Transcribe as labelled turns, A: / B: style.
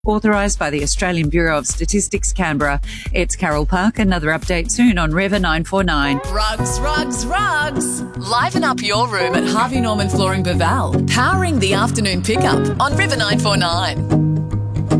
A: Authorised by the Australian Bureau of Statistics, Canberra. It's Carol Park. Another update soon on River 949.
B: Rugs, rugs, rugs. Liven up your room at Harvey Norman Flooring Baval. Powering the afternoon pickup on River 949.